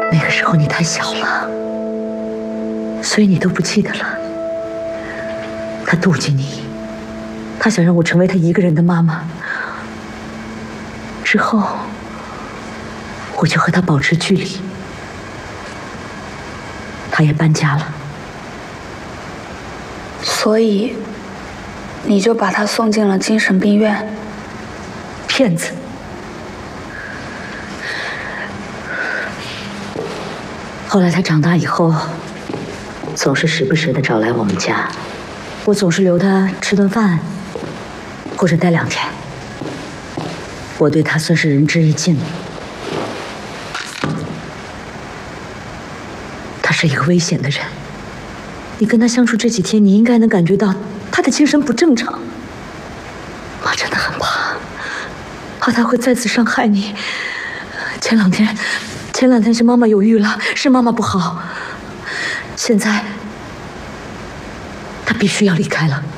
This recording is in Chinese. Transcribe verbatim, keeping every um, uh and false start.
那个时候你太小了，所以你都不记得了。他妒忌你，他想让我成为他一个人的妈妈。之后，我就和他保持距离。他也搬家了， 所以你就把他送进了精神病院。 骗子！后来他长大以后，总是时不时的找来我们家，我总是留他吃顿饭，或者待两天。我对他算是仁至义尽了。他是一个危险的人，你跟他相处这几天，你应该能感觉到他的精神不正常。我真的很怕，怕他会再次伤害你。前两天。前两天是妈妈有孕了，是妈妈不好。现在，她必须要离开了。